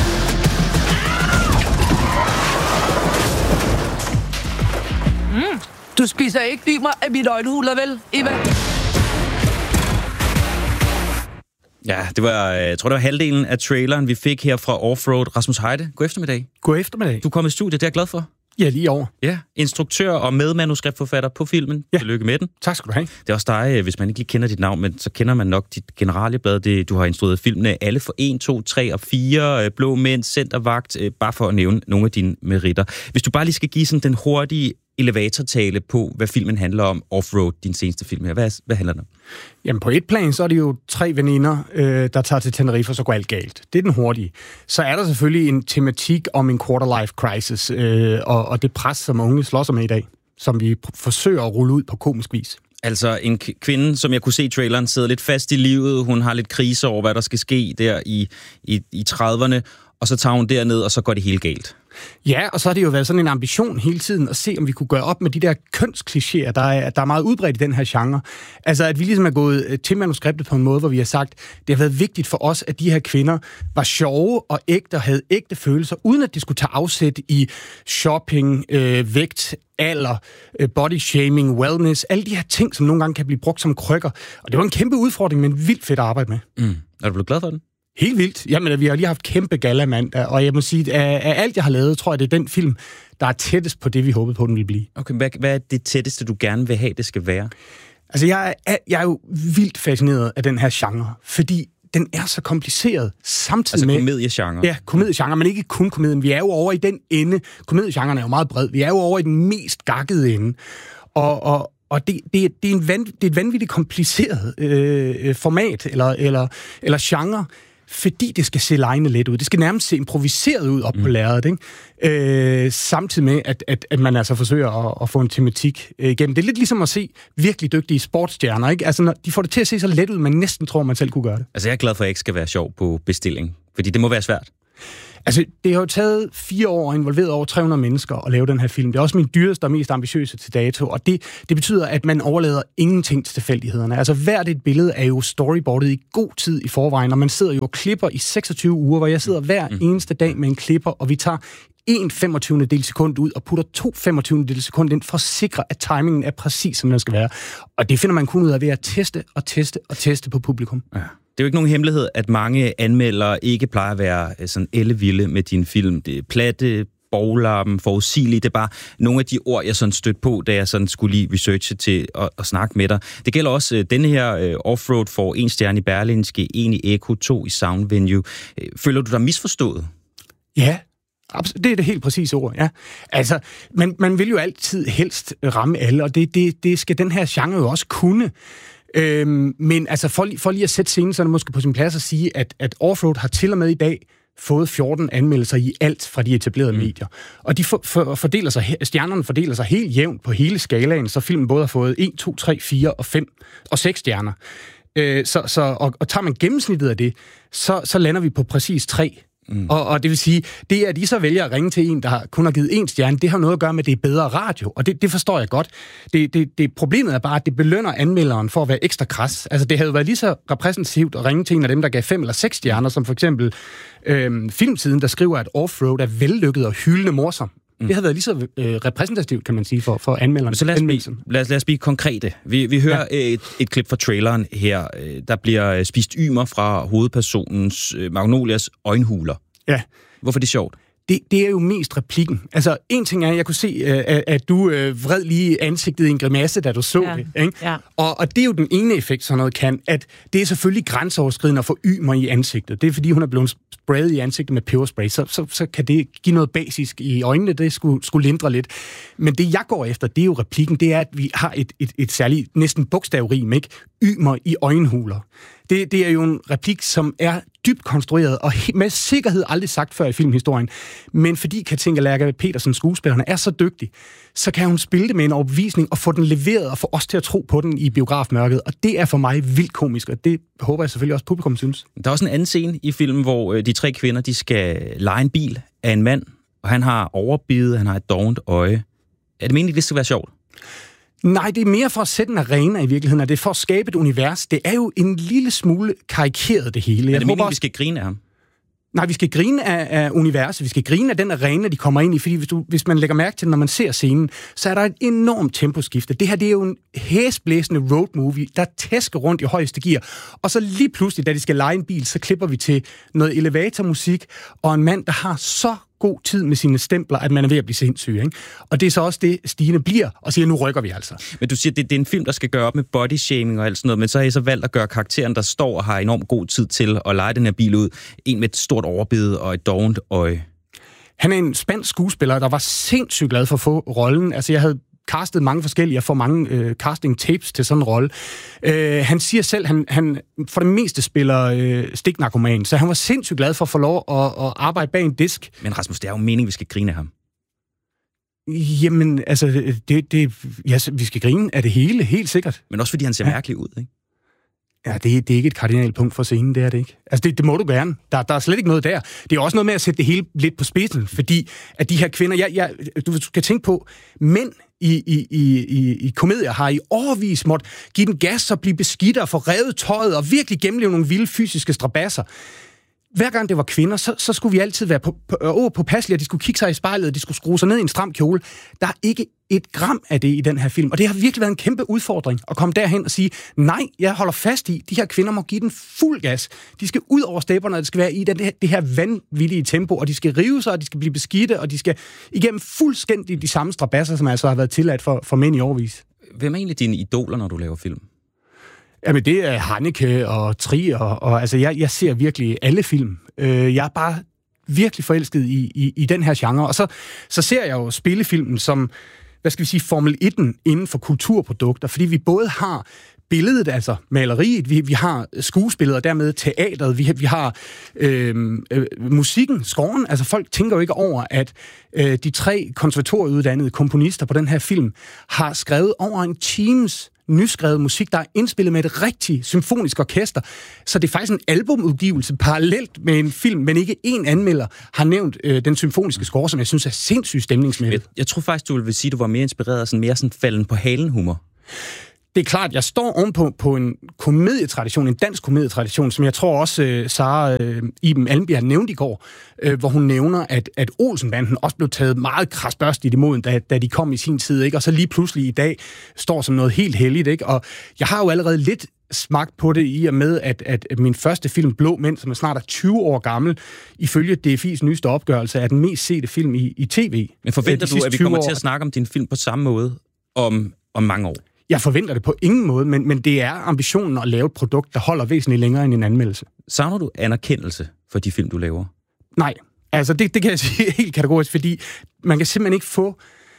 Du spiser ikke dymer af mit øjenhuler, vel, Eva? Ja, det var halvdelen af traileren, vi fik her fra Offroad. Rasmus Heide, god eftermiddag. God eftermiddag. Du kom i studiet, det er jeg glad for. Ja, lige over. Ja, instruktør og medmanuskriptforfatter på filmen. Ja. Tillykke med den. Tak skal du have. Det er også dig, hvis man ikke lige kender dit navn, men så kender man nok dit generalieblad. Du har instrueret filmene Alle for 1, 2, 3 og 4, Blå Mænd, Centervagt, bare for at nævne nogle af dine meritter. Hvis du bare lige skal give sådan den hurtige elevatortale på, hvad filmen handler om, Offroad, din seneste film her. Hvad handler den om? Jamen på et plan, så er det jo 3 veninder, der tager til Tenerife, og så går alt galt. Det er den hurtige. Så er der selvfølgelig en tematik om en quarter-life crisis, og det pres, som unge slås med i dag, som vi forsøger at rulle ud på komisk vis. Altså en kvinde, som jeg kunne se i traileren, sidder lidt fast i livet. Hun har lidt krise over, hvad der skal ske der i 30'erne. og så tager hun derned, og så går det helt galt. Ja, og så har det jo været sådan en ambition hele tiden at se, om vi kunne gøre op med de der kønsklichéer, der er meget udbredt i den her genre. Altså, at vi ligesom er gået til manuskriptet på en måde, hvor vi har sagt, det har været vigtigt for os, at de her kvinder var sjove og ægte og havde ægte følelser, uden at de skulle tage afsæt i shopping, vægt, alder, body shaming, wellness, alle de her ting, som nogle gange kan blive brugt som krykker. Og det var en kæmpe udfordring, men vildt fedt at arbejde med. Er du blevet glad for den? Helt vildt. Jamen, vi har lige haft kæmpe gala mandag, og jeg må sige, at af alt, jeg har lavet, tror jeg, det er den film, der er tættest på det, vi håbede på, den ville blive. Okay, hvad er det tætteste, du gerne vil have, det skal være? Altså, jeg er jo vildt fascineret af den her genre, fordi den er så kompliceret samtidig med... Altså komediegenre? Ja, komediegenre, men ikke kun komedien. Vi er jo over i den ende. Komediegenren er jo meget bred. Vi er jo over i den mest gakkede ende. Og det er et vanvittigt kompliceret format eller genre, fordi det skal se legende let ud. Det skal nærmest se improviseret ud op på lærredet, ikke? Samtidig med, at man altså forsøger at få en tematik igennem. Det er lidt ligesom at se virkelig dygtige sportsstjerner, ikke? Altså, når de får det til at se så let ud, man næsten tror, man selv kunne gøre det. Altså, jeg er glad for, at jeg ikke skal være sjov på bestilling, fordi det må være svært. Altså, det har jo taget 4 år og involveret over 300 mennesker at lave den her film. Det er også min dyreste og mest ambitiøse til dato, og det betyder, at man overlader ingenting til tilfældighederne. Altså, hvert et billede er jo storyboardet i god tid i forvejen, og man sidder jo og klipper i 26 uger, hvor jeg sidder hver eneste dag med en klipper, og vi tager 1/25 sekund ud og putter 2/25 sekund ind for at sikre, at timingen er præcis, som den skal være. Og det finder man kun ud af ved at teste på publikum. Ja. Det er jo ikke nogen hemmelighed, at mange anmeldere ikke plejer at være sådan ellevilde med din film. Det er platte, boglappen, forudsigelige. Det er bare nogle af de ord, jeg sådan stødte på, da jeg sådan skulle lige researche til at snakke med dig. Det gælder også denne her Offroad får 1 stjerne i Berlingske, 1 i Echo, 2 i Sound Venue. Føler du dig misforstået? Ja, det er det helt præcise ord, ja. Altså, man vil jo altid helst ramme alle, og det skal den her genre jo også kunne. Men altså, for lige at sætte scenen, så er det måske på sin plads at sige, at Offroad har til og med i dag fået 14 anmeldelser i alt fra de etablerede medier. Og de stjernerne fordeler sig helt jævnt på hele skalaen, så filmen både har fået 1, 2, 3, 4 og 5 og 6 stjerner. Og tager man gennemsnittet af det, så lander vi på præcis 3. Og det vil sige, det at I så vælger at ringe til en, der kun har givet 1 stjerne, det har noget at gøre med, at det er bedre radio, og det forstår jeg godt. Problemet er bare, at det belønner anmelderen for at være ekstra kras. Altså, det havde jo været lige så repræsentativt at ringe til en af dem, der gav 5 eller 6 stjerner, som for eksempel Filmtiden, der skriver, at Offroad er vellykket og hyldende morsom. Det har været lige så repræsentativt, kan man sige, for anmelderne. Så lad os blive konkrete. Vi hører et klip fra traileren her. Der bliver spist ymer fra hovedpersonens Magnolias øjenhuler. Ja. Hvorfor er det sjovt? Det er jo mest replikken. Altså, en ting er, jeg kunne se, at du vred lige ansigtet i en grimasse, da du så det. Ikke? Ja. Og det er jo den ene effekt, sådan noget kan, at det er selvfølgelig grænseoverskridende at få ymer i ansigtet. Det er, fordi hun er blevet sprayet i ansigtet med peberspray, så kan det give noget basisk i øjnene, det skulle lindre lidt. Men det, jeg går efter, det er jo replikken, det er, at vi har et særligt, næsten bogstavrim, ikke? Ymer i øjenhuler. Det er jo en replik, som er dybt konstrueret og med sikkerhed aldrig sagt før i filmhistorien. Men fordi Katinka Lærke Petersen, skuespillerne, er så dygtig, så kan hun spille det med en overbevisning og få den leveret og få os til at tro på den i biografmørket. Og det er for mig vildt komisk, og det håber jeg selvfølgelig også publikum synes. Der er også en anden scene i filmen, hvor de 3 kvinder, de skal leje en bil af en mand, og han har overbid, han har et dovent øje. Er det meningen, det skal være sjovt? Nej, det er mere for at sætte en arena i virkeligheden, og det er for at skabe et univers. Det er jo en lille smule karikeret, det hele. Er det meningen, vi skal grine af ham? Nej, vi skal grine af universet, vi skal grine af den arena, de kommer ind i, fordi hvis man lægger mærke til, når man ser scenen, så er der et enormt temposkifte. Det her, det er jo en hæsblæsende road movie, der tæsker rundt i højeste gear, og så lige pludselig, da de skal leje en bil, så klipper vi til noget elevatormusik, og en mand, der har så god tid med sine stempler, at man er ved at blive sindssyg, ikke? Og det er så også det, Stine bliver, og siger, nu rykker vi altså. Men du siger, det er en film, der skal gøre op med body shaming og alt sådan noget, men så har I så valgt at gøre karakteren, der står og har enormt god tid til at lege den her bil ud, en med et stort overbid og et dovent øje. Han er en spansk skuespiller, der var sindssygt glad for at få rollen. Altså, jeg havde castet mange forskellige, jeg får mange casting tapes til sådan en rolle. Han siger selv, han for det meste spiller stiknarkoman, så han var sindssygt glad for at få lov at arbejde bag en disk. Men Rasmus, det er jo meningen, vi skal grine af ham. Jamen, altså, vi skal grine af det hele, helt sikkert. Men også fordi han ser mærkelig ud, ikke? Ja, det er ikke et kardinalpunkt for scenen, det er det ikke. Altså, det må du gerne. Der er slet ikke noget der. Det er også noget med at sætte det hele lidt på spidsen, fordi at de her kvinder... du skal tænke på, mænd i komedier har i årevis måtte give den gas og blive beskidt og få revet tøjet og virkelig gennemleve nogle vilde fysiske strabasser. Hver gang det var kvinder, så skulle vi altid være påpasselige, at de skulle kigge sig i spejlet, de skulle skrue sig ned i en stram kjole. Der er ikke et gram af det i den her film, og det har virkelig været en kæmpe udfordring at komme derhen og sige, nej, jeg holder fast i, de her kvinder må give den fuld gas. De skal ud over stepperne, og det skal være i det her vanvittige tempo, og de skal rive sig, og de skal blive beskidte, og de skal igennem fuldstændig de samme strabasser, som altså har været tilladt for mænd i årevis. Hvem er egentlig dine idoler, når du laver film? Jamen, det er Haneke og Trier, og altså, jeg ser virkelig alle film. Jeg er bare virkelig forelsket i den her genre, og så ser jeg jo spillefilmen som, hvad skal vi sige, Formel 1'en inden for kulturprodukter, fordi vi både har billedet, altså maleriet, vi har skuespillet og dermed teateret, vi har musikken, scoren, altså folk tænker jo ikke over, at de 3 konservatorieuddannede komponister på den her film har skrevet over en times nyskrevet musik, der er indspillet med et rigtigt symfonisk orkester. Så det er faktisk en albumudgivelse parallelt med en film, men ikke én anmelder har nævnt den symfoniske score, som jeg synes er sindssygt stemningsmættet. Jeg tror faktisk, du vil sige, at du var mere inspireret af sådan mere sådan falden på halen humor. Det er klart, jeg står ovenpå på en komedietradition, en dansk komedietradition, som jeg tror også Sara Iben Almbjerg nævnte i går, hvor hun nævner, at Olsenbanden også blev taget meget krasbørstigt imod, da de kom i sin tid, ikke? Og så lige pludselig i dag står som noget helt helligt, ikke? Og jeg har jo allerede lidt smagt på det i og med, at min første film, Blå Mænd, som er snart 20 år gammel, ifølge DFI's nyeste opgørelse, er den mest sete film i tv. Men forventer du, at vi kommer til at snakke om din film på samme måde om mange år? Jeg forventer det på ingen måde, men det er ambitionen at lave et produkt, der holder væsentligt længere end en anmeldelse. Savner du anerkendelse for de film, du laver? Nej, altså det kan jeg sige helt kategorisk, fordi man kan simpelthen ikke få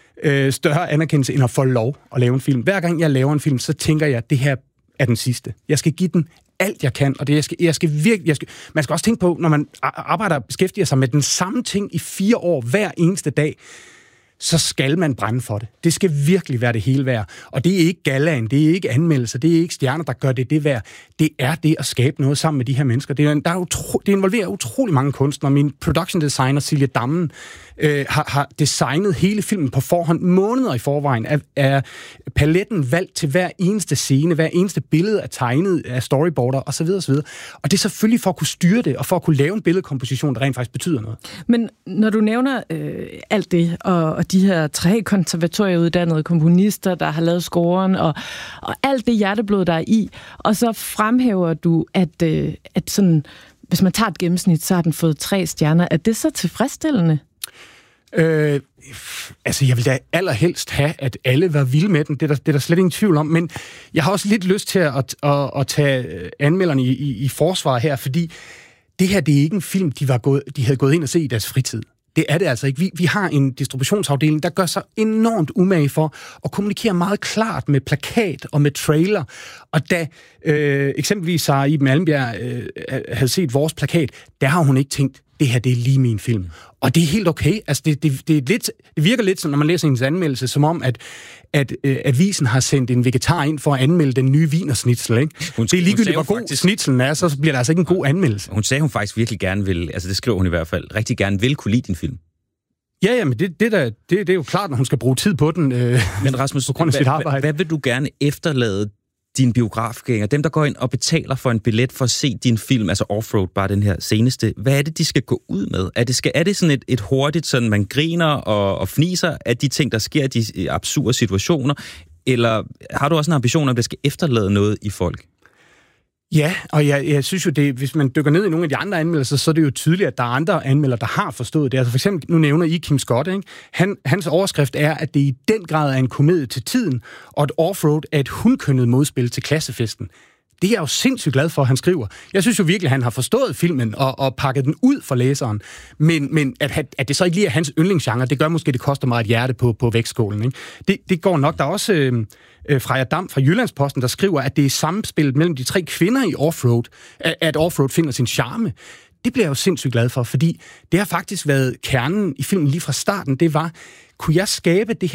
større anerkendelse end at få lov at lave en film. Hver gang jeg laver en film, så tænker jeg, at det her er den sidste. Jeg skal give den alt, jeg kan, og jeg skal virkelig... Man skal også tænke på, når man arbejder og beskæftiger sig med den samme ting i 4 år hver eneste dag, så skal man brænde for det. Det skal virkelig være det hele værd. Og det er ikke gallaen, det er ikke anmeldelser, det er ikke stjerner, der gør det værd. Det er det at skabe noget sammen med de her mennesker. Det involverer utrolig mange kunstnere. Min production designer, Silje Dammen, har designet hele filmen på forhånd, måneder i forvejen. Er paletten valgt til hver eneste scene, hver eneste billede er tegnet af storyboarder osv. osv. Og det er selvfølgelig for at kunne styre det, og for at kunne lave en billedkomposition, der rent faktisk betyder noget. Men når du nævner alt det, og de her 3 konservatorieuddannede komponister, der har lavet scoren, og alt det hjerteblod, der er i, og så fremhæver du, at sådan, hvis man tager et gennemsnit, så har den fået 3 stjerner. Er det så tilfredsstillende? Altså, jeg vil da allerhelst have, at alle var vilde med den. Det er der slet ingen tvivl om. Men jeg har også lidt lyst til at tage anmelderne i forsvar her, fordi det her, det er ikke en film, de havde gået ind og set i deres fritid. Det er det altså ikke. Vi har en distributionsafdeling, der gør sig enormt umage for at kommunikere meget klart med plakat og med trailer. Og da eksempelvis Sara Iben Almbjerg havde set vores plakat, der har hun ikke tænkt, det her, det er lige min film. Og det er helt okay. Altså, det virker lidt, som når man læser hendes anmeldelse, som om, at avisen har sendt en vegetar ind for at anmelde den nye wienersnitzel, ikke? Det er ligegyldigt, hvor god snitselen er, så bliver der altså ikke en god anmeldelse. Hun sagde, hun faktisk virkelig gerne vil, altså det skriver hun i hvert fald, rigtig gerne vil kunne lide din film. Ja, men det er jo klart, når hun skal bruge tid på den. Men Rasmus, på grund af sit arbejde. Hvad vil du gerne efterlade dine biografgængere, dem der går ind og betaler for en billet for at se din film, altså Offroad, bare den her seneste, hvad er det, de skal gå ud med? Er det sådan et hurtigt, sådan man griner og fniser af de ting, der sker, de absurde situationer, eller har du også en ambition, at det skal efterlade noget i folk? Ja, og jeg synes jo, hvis man dykker ned i nogle af de andre anmeldelser, så er det jo tydeligt, at der er andre anmeldere, der har forstået det. Altså for eksempel, nu nævner I Kim Scott, ikke? Hans overskrift er, at det i den grad er en komedie til tiden, og at Offroad er et hundkønnet modspil til klassefesten. Det er jeg jo sindssygt glad for, at han skriver. Jeg synes jo virkelig, at han har forstået filmen og pakket den ud for læseren. Men at det så ikke lige er hans yndlingsgenre, det gør måske, det koster mig et hjerte på vægtskålen, ikke? Det går nok. Der er også Freja Dam fra Jyllandsposten, der skriver, at det er samspillet mellem de 3 kvinder i Offroad, at Offroad finder sin charme. Det bliver jeg jo sindssygt glad for, fordi det har faktisk været kernen i filmen lige fra starten. Det var, kunne jeg skabe det her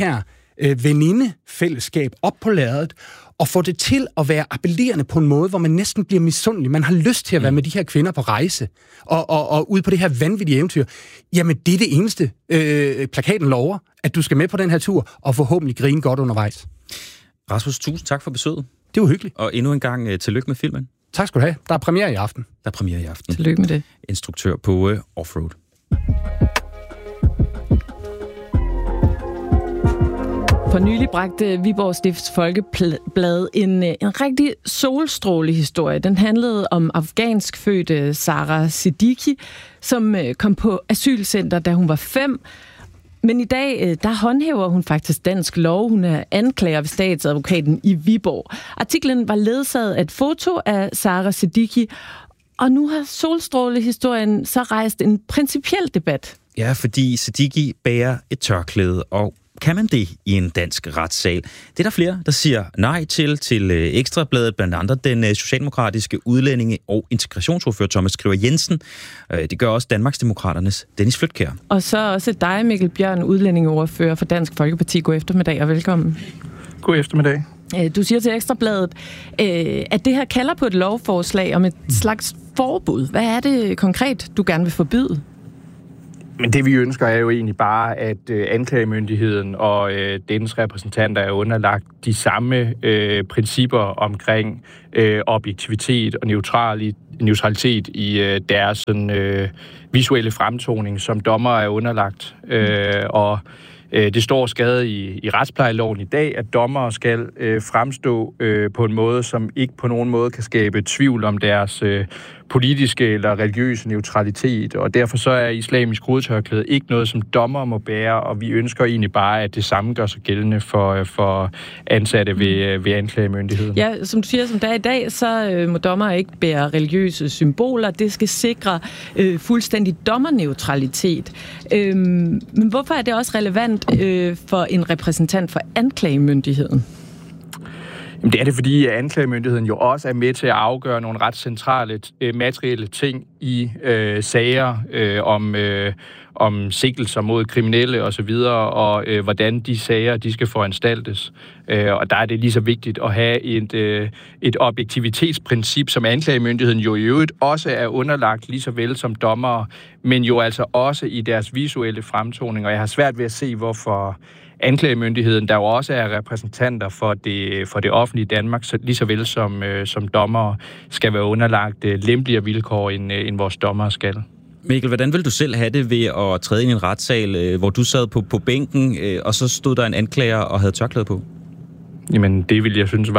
venindefællesskab op på lærredet, og få det til at være appellerende på en måde, hvor man næsten bliver misundelig. Man har lyst til at være med de her kvinder på rejse, og ud på det her vanvittige eventyr. Jamen, det er det eneste, plakaten lover, at du skal med på den her tur, og forhåbentlig grine godt undervejs. Rasmus, tusind tak for besøget. Det var hyggeligt. Og endnu en gang tillykke med filmen. Tak skal du have. Der er premiere i aften. Tillykke med det. Instruktør på Offroad. For nylig bragte Viborg Stifts Folkeblad en rigtig solstrålehistorie. Den handlede om afghansk fødte Sarah Siddiqui, som kom på asylcenter, da hun var 5. Men i dag, der håndhæver hun faktisk dansk lov. Hun er anklager ved statsadvokaten i Viborg. Artiklen var ledsaget af et foto af Sarah Siddiqui, og nu har solstrålehistorien så rejst en principiel debat. Ja, fordi Siddiqui bærer et tørklæde, og kan man det i en dansk retssal? Det er der flere, der siger nej til Ekstrabladet, blandt andet den socialdemokratiske udlændinge- og integrationsordfører Thomas Skriver Jensen. Det gør også Danmarksdemokraternes Dennis Flydtkjær. Og så også dig, Mikkel Bjørn, udlændingeordfører for Dansk Folkeparti. God eftermiddag og velkommen. God eftermiddag. Du siger til Ekstrabladet, at det her kalder på et lovforslag om et slags forbud. Hvad er det konkret, du gerne vil forbyde? Men det vi ønsker er jo egentlig bare, at anklagemyndigheden og dens repræsentanter er underlagt de samme principper omkring objektivitet og neutralitet i deres sådan, visuelle fremtoning, som dommer er underlagt. Og det står skrevet i retsplejeloven i dag, at dommere skal fremstå på en måde, som ikke på nogen måde kan skabe tvivl om deres politiske eller religiøse neutralitet, og derfor så er islamisk hovedtørklæde ikke noget, som dommer må bære, og vi ønsker egentlig bare, at det samme gør sig gældende for ansatte ved anklagemyndigheden. Ja, som du siger, som der er i dag, så må dommer ikke bære religiøse symboler. Det skal sikre fuldstændig dommerneutralitet. Men hvorfor er det også relevant for en repræsentant for anklagemyndigheden? Jamen, det er det, fordi anklagemyndigheden jo også er med til at afgøre nogle ret centrale materielle ting i sager om sigtelser mod kriminelle osv., og hvordan de sager de skal foranstaltes. Og der er det lige så vigtigt at have et objektivitetsprincip, som anklagemyndigheden jo i øvrigt også er underlagt, lige så vel som dommere, men jo altså også i deres visuelle fremtoning. Og jeg har svært ved at se, hvorfor anklagemyndigheden, der jo også er repræsentanter for det offentlige Danmark, lige så vel som dommere, skal være underlagt lempeligere vilkår, end vores dommere skal. Mikkel, hvordan vil du selv have det ved at træde ind i en retssal, hvor du sad på bænken, og så stod der en anklager og havde tørklæde på? Jamen, det vil jeg synes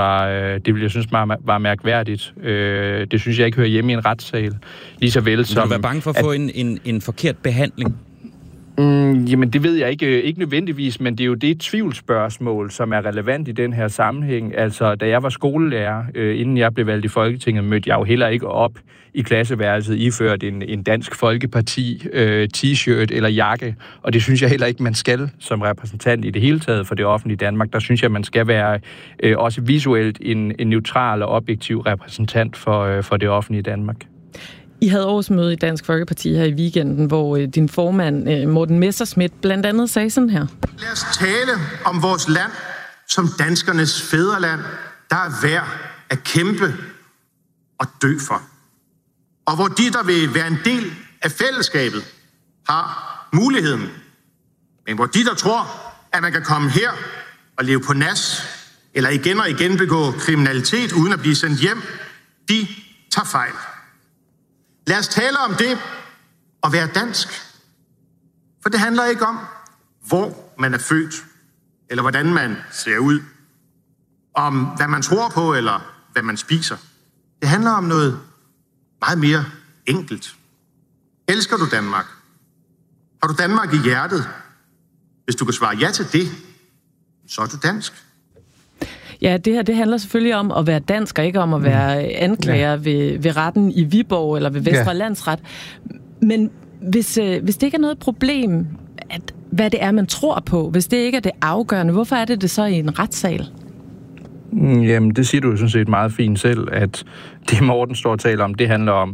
var mærkværdigt. Det synes jeg ikke hører hjemme i en retssal. Lige så vel som... Vil du være bange for at få en forkert behandling? Jamen, det ved jeg ikke nødvendigvis, men det er jo det tvivlsspørgsmål, som er relevant i den her sammenhæng. Altså, da jeg var skolelærer, inden jeg blev valgt i Folketinget, mødte jeg jo heller ikke op i klasseværelset iført en Dansk Folkeparti t-shirt eller jakke, og det synes jeg heller ikke, man skal som repræsentant i det hele taget for det offentlige Danmark. Der synes jeg, man skal være også visuelt en neutral og objektiv repræsentant for det offentlige Danmark. I havde årsmøde i Dansk Folkeparti her i weekenden, hvor din formand, Morten Messerschmidt, blandt andet sagde sådan her. Lad os tale om vores land som danskernes fædreland, der er værd at kæmpe og dø for. Og hvor de, der vil være en del af fællesskabet, har muligheden. Men hvor de, der tror, at man kan komme her og leve på nas, eller igen og igen begå kriminalitet uden at blive sendt hjem, de tager fejl. Lad os tale om det at være dansk. For det handler ikke om, hvor man er født, eller hvordan man ser ud, om hvad man tror på, eller hvad man spiser. Det handler om noget meget mere enkelt. Elsker du Danmark? Har du Danmark i hjertet? Hvis du kan svare ja til det, så er du dansk. Ja, det her det handler selvfølgelig om at være dansk, og ikke om at være anklager ved retten i Viborg eller ved Vestre Landsret. Men hvis det ikke er noget problem, hvad det er, man tror på, hvis det ikke er det afgørende, hvorfor er det så i en retssal? Jamen, det siger du jo sådan set meget fint selv, at det Morten står og taler om, det handler om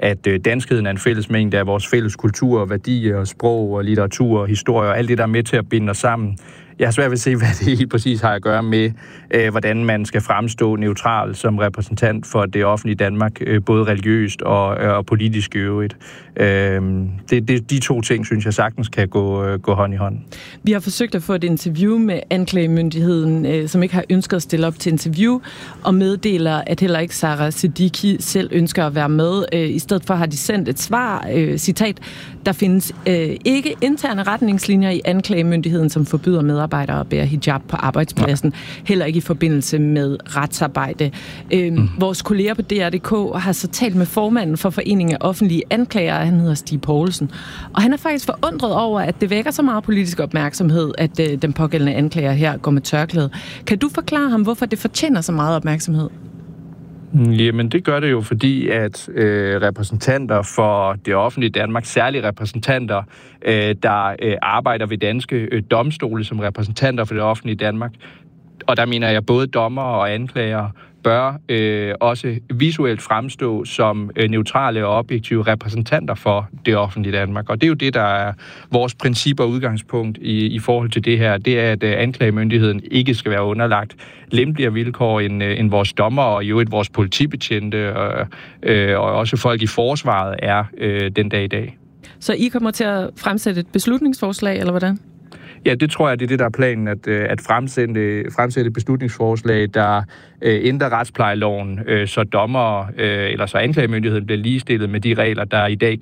at danskheden er en fælles mængde af vores fælles kultur, værdier, sprog og litteratur og historie og alt det, der er med til at binde os sammen. Jeg har svært ved at se, hvad det helt præcis har at gøre med, hvordan man skal fremstå neutral som repræsentant for det offentlige Danmark, både religiøst og politisk i øvrigt. De to ting, synes jeg sagtens kan gå hånd i hånd. Vi har forsøgt at få et interview med anklagemyndigheden, som ikke har ønsket at stille op til interview, og meddeler, at heller ikke Sarah Siddiqui selv ønsker at være med. I stedet for har de sendt et svar, citat, der findes ikke interne retningslinjer i anklagemyndigheden, som forbyder medarbejdere at bære hijab på arbejdspladsen, heller ikke i forbindelse med retsarbejde. Vores kolleger på DR.dk har så talt med formanden for Foreningen af Offentlige Anklagere, han hedder Stig Poulsen, og han er faktisk forundret over, at det vækker så meget politisk opmærksomhed, at den pågældende anklager her går med tørklæde. Kan du forklare ham, hvorfor det fortjener så meget opmærksomhed? Jamen, det gør det jo, fordi at repræsentanter for det offentlige Danmark, særlige repræsentanter, der arbejder ved danske domstole som repræsentanter for det offentlige Danmark, og der mener jeg både dommer og anklager, bør også visuelt fremstå som neutrale og objektive repræsentanter for det offentlige Danmark. Og det er jo det, der er vores princip og udgangspunkt i forhold til det her. Det er, at anklagemyndigheden ikke skal være underlagt lempeligere vilkår end vores dommer og i øvrigt vores politibetjente og også folk i forsvaret er den dag i dag. Så I kommer til at fremsætte et beslutningsforslag, eller hvordan? Ja, det tror jeg, det er det, der er planen, at fremsætte et beslutningsforslag, der ændrer retsplejeloven, så dommer eller så anklagemyndigheden bliver ligestillet med de regler, der i dag